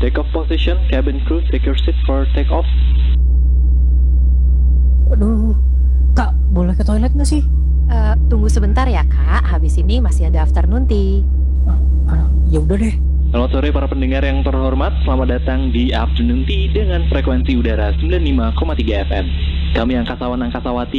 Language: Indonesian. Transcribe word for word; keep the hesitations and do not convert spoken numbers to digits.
Take off position, cabin crew, take your seat for take off. Aduh, Kak, boleh ke toilet nggak sih? Eh, tunggu sebentar ya kak, habis ini masih ada afternoon tea. Ah, ya udah deh. Selamat sore para pendengar yang terhormat, selamat datang di Afternoon Tea dengan frekuensi udara sembilan puluh lima koma tiga F M. Kami angkasawan angkasawati